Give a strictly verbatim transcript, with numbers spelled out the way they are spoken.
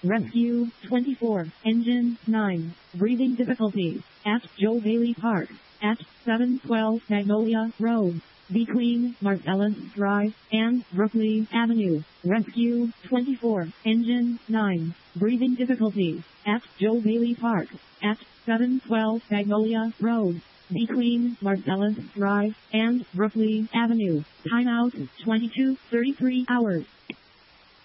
Rescue twenty-four, Engine nine, breathing difficulties, at Joe Bailey Park, at seven twelve Magnolia Road, between Marcellus Drive and Brooklyn Avenue. Rescue twenty-four, Engine nine, breathing difficulties, at Joe Bailey Park, at seven twelve Magnolia Road, between Marcellus Drive and Brooklyn Avenue. Timeout twenty-two thirty-three hours.